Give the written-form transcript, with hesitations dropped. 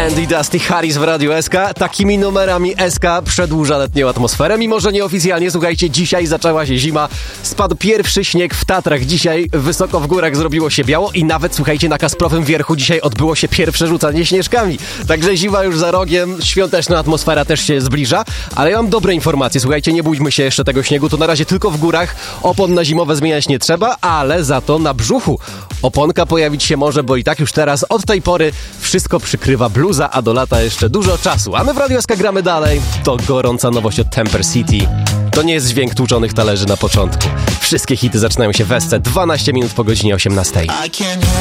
Band i Dusty Harris w Radiu SK. Takimi numerami SK przedłuża letnią atmosferę. Mimo że nieoficjalnie, słuchajcie, dzisiaj zaczęła się zima. Spadł pierwszy śnieg w Tatrach. Dzisiaj wysoko w górach zrobiło się biało i nawet, słuchajcie, na Kasprowym Wierchu dzisiaj odbyło się pierwsze rzucanie śnieżkami. Także zima już za rogiem, świąteczna atmosfera też się zbliża. Ale ja mam dobre informacje. Słuchajcie, nie bójmy się jeszcze tego śniegu. To na razie tylko w górach. Opon na zimowe zmieniać nie trzeba, ale za to na brzuchu oponka pojawić się może, bo i tak już teraz od tej pory wszystko przykrywa bluza, a do lata jeszcze dużo czasu. A my w Radiu SK gramy dalej. To gorąca nowość od Temper City. To nie jest dźwięk tłuczonych talerzy na początku. Wszystkie hity zaczynają się w SC 12 minut po godzinie 18.